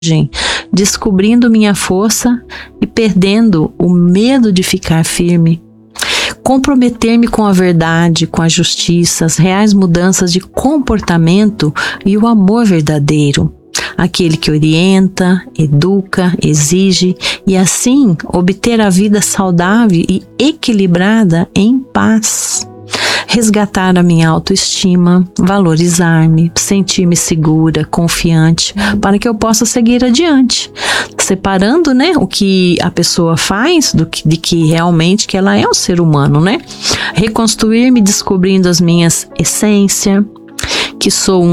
descobrindo minha força e perdendo o medo de ficar firme. Comprometer-me com a verdade, com a justiça, as reais mudanças de comportamento e o amor verdadeiro. Aquele que orienta, educa, exige e assim obter a vida saudável e equilibrada em paz. Resgatar a minha autoestima, valorizar-me, sentir-me segura, confiante, para que eu possa seguir adiante, separando, o que a pessoa faz de que realmente que ela é um ser humano, Reconstruir-me descobrindo as minhas essências, que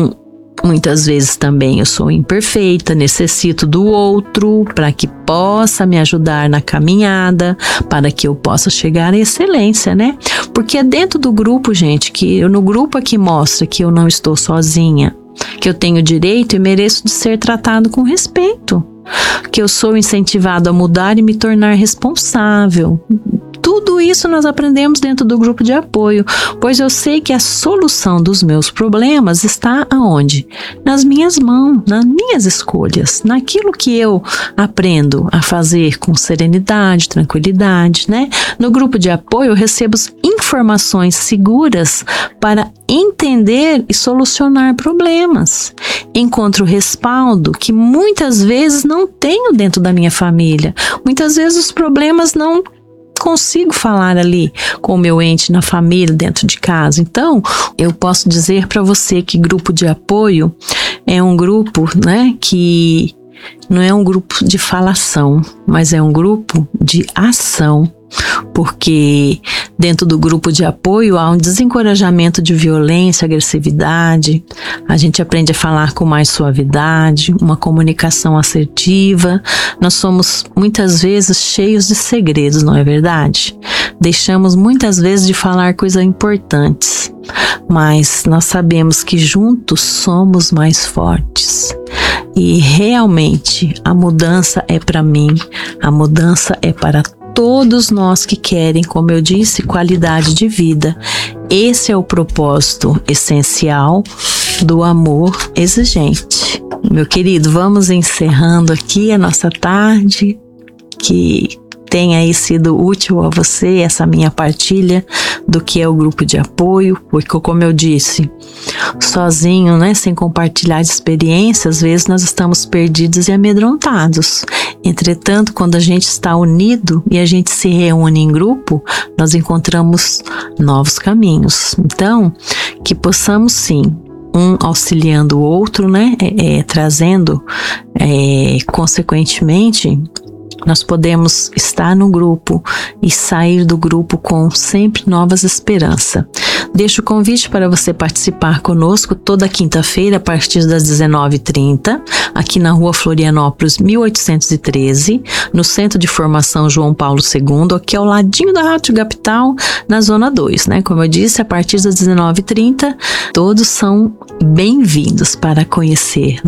muitas vezes também eu sou imperfeita, necessito do outro para que possa me ajudar na caminhada, para que eu possa chegar à excelência, Porque é dentro do grupo, gente, no grupo aqui mostra que eu não estou sozinha, que eu tenho direito e mereço de ser tratado com respeito, que eu sou incentivado a mudar e me tornar responsável. Tudo isso nós aprendemos dentro do grupo de apoio, pois eu sei que a solução dos meus problemas está aonde? Nas minhas mãos, nas minhas escolhas, naquilo que eu aprendo a fazer com serenidade, tranquilidade, No grupo de apoio eu recebo informações seguras para entender e solucionar problemas. Encontro respaldo que muitas vezes não tenho dentro da minha família. Muitas vezes os problemas não consigo falar ali com o meu ente na família, dentro de casa. Então, eu posso dizer para você que grupo de apoio é um grupo, que não é um grupo de falação, mas é um grupo de ação. Porque dentro do grupo de apoio há um desencorajamento de violência, agressividade, a gente aprende a falar com mais suavidade, uma comunicação assertiva. Nós somos muitas vezes cheios de segredos, não é verdade? Deixamos muitas vezes de falar coisas importantes, mas nós sabemos que juntos somos mais fortes. E realmente a mudança é para mim, a mudança é para todos nós que querem, como eu disse, qualidade de vida. Esse é o propósito essencial do amor exigente. Meu querido, vamos encerrando aqui a nossa tarde, que tenha aí sido útil a você essa minha partilha do que é o grupo de apoio, porque como eu disse, sozinho, sem compartilhar experiências, às vezes nós estamos perdidos e amedrontados. Entretanto, quando a gente está unido e a gente se reúne em grupo, nós encontramos novos caminhos. Então, que possamos sim, um auxiliando o outro, trazendo, consequentemente, nós podemos estar no grupo e sair do grupo com sempre novas esperanças. Deixo o convite para você participar conosco toda quinta-feira a partir das 19h30, aqui na Rua Florianópolis 1813, no Centro de Formação João Paulo II, aqui ao ladinho da Rádio Capital, na Zona 2, Como eu disse, a partir das 19h30, todos são bem-vindos para conhecer,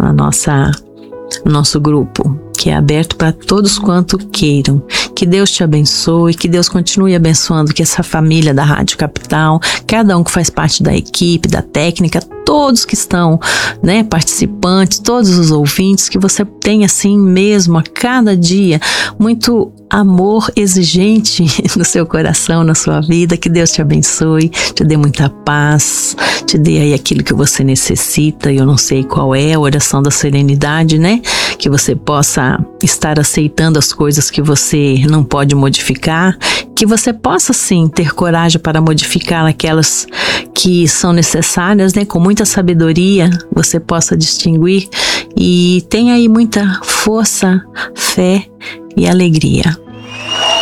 o nosso grupo, que é aberto para todos quanto queiram. Que Deus te abençoe, que Deus continue abençoando que essa família da Rádio Capital, cada um que faz parte da equipe, da técnica, todos que estão, participantes, todos os ouvintes, que você tenha assim mesmo a cada dia muito amor exigente no seu coração, na sua vida. Que Deus te abençoe, te dê muita paz, te dê aí aquilo que você necessita. Eu não sei qual é a oração da serenidade, que você possa estar aceitando as coisas que você não pode modificar, que você possa sim ter coragem para modificar aquelas que são necessárias, com muita sabedoria você possa distinguir, e tenha aí muita força, fé e alegria.